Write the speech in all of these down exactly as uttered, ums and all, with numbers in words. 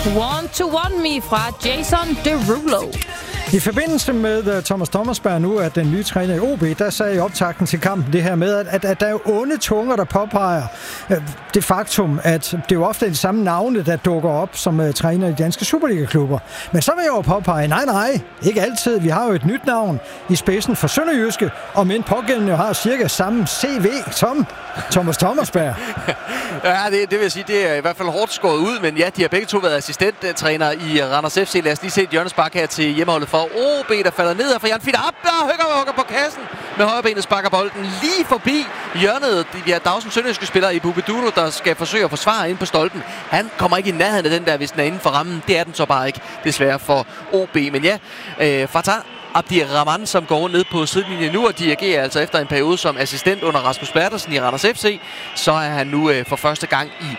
Want to Want Me fra Jason Derulo. I forbindelse med Thomas Thomasberg nu, at den nye træner i O B, der sagde i optakten til kampen det her med, at, at, at der er onde tunger, der påpeger uh, det faktum, at det er jo ofte de samme navne, der dukker op som uh, træner i danske Superliga-klubber. Men så vil jeg jo påpege, nej, nej, ikke altid. Vi har jo et nyt navn i spidsen for Sønderjyske, og min pågældende har cirka samme C V som Thomas Thomasberg. Ja, det, det vil jeg sige, det er i hvert fald hårdt skåret ud, men ja, de har begge to været assistenttræner i Randers F C. Lad os lige se et hjørnespark her til hjemmeholdet for O B, der falder ned her fra Jan Fitter. Op, der hugger, hugger på kassen. Med højrebenet sparker bolden lige forbi hjørnet. Vi har Dagsen Sønderjyske spiller i Bubeduro, der skal forsøge at forsvare ind på stolpen. Han kommer ikke i nærheden af den der, hvis den er inden for rammen. Det er den så bare ikke, desværre for O B. Men ja, øh, Fatah Abdirahman, som går ned på sidelinjen nu og dirigerer altså efter en periode som assistent under Rasmus Bertelsen i Randers F C, så er han nu øh, for første gang i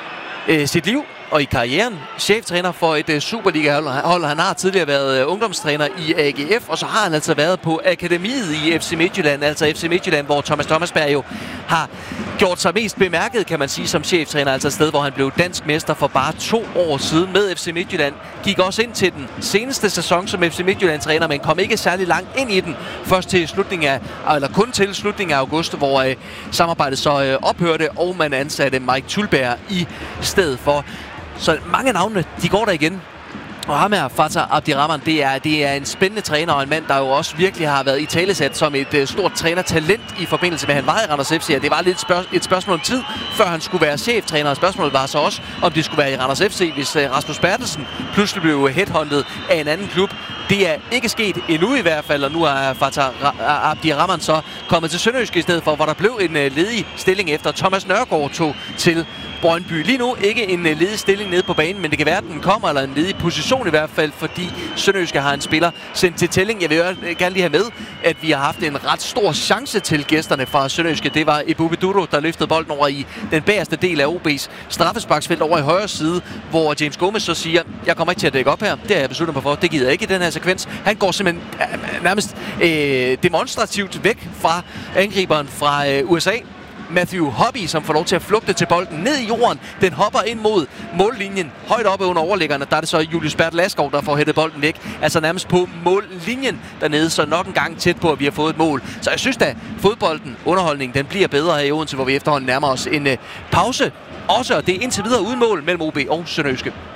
øh, sit liv og i karrieren cheftræner for et uh, Superliga-hold. Han har tidligere været uh, ungdomstræner i A G F, og så har han altså været på akademiet i F C Midtjylland, altså F C Midtjylland, hvor Thomas Thomasberg jo har gjort sig mest bemærket, kan man sige, som cheftræner, altså et sted, hvor han blev dansk mester for bare to år siden med F C Midtjylland. Gik også ind til den seneste sæson som F C Midtjylland-træner, men kom ikke særlig langt ind i den. Først til slutningen af, eller kun til slutningen af august, hvor uh, samarbejdet så uh, ophørte, og man ansatte Mike Tulberg i stedet for. Så mange navne, de går der igen. Og ham her, Fatah Abdirahman, det er, det er en spændende træner og en mand, der jo også virkelig har været italesat som et uh, stort trænertalent i forbindelse med, at han var i Randers F C. Det var lidt spørg- et spørgsmål om tid, før han skulle være cheftræner. Og spørgsmålet var så også, om det skulle være i Randers F C, hvis uh, Rasmus Bertelsen pludselig blev headhunted af en anden klub. Det er ikke sket endnu i hvert fald, og nu er Fatah Abdirahman så kommet til Sønderjyske i stedet for, hvor der blev en uh, ledig stilling efter Thomas Nørgaard tog til Brøndby. Lige nu ikke en uh, ledig stilling nede på banen, men det kan være, at den kommer, eller en ledig position i hvert fald, fordi Sønderjyske har en spiller sendt til tælling. Jeg vil jo gerne lige have med, at vi har haft en ret stor chance til gæsterne fra Sønderjyske. Det var Ebubeduro, der løftede bolden over i den bagerste del af O B's straffesparksfelt over i højre side, hvor James Gomez så siger, jeg kommer ikke til at dække op her. Det har jeg besluttet mig for. Det gider jeg ikke i den her sekvens. Han går simpelthen øh, nærmest øh, demonstrativt væk fra angriberen fra øh, U S A. Matthew Hobby, som får lov til at flugte til bolden ned i jorden. Den hopper ind mod mållinjen. Højt oppe under overlæggerne, der er det så Julius Bertel Askov, der får hættet bolden væk. Altså nærmest på mållinjen dernede, så nok en gang tæt på, at vi har fået et mål. Så jeg synes da, fodbolden, underholdningen, den bliver bedre her i Odense, hvor vi efterhånden nærmer os en uh, pause. Også, og det er indtil videre uden mål mellem O B og Sønderjyske.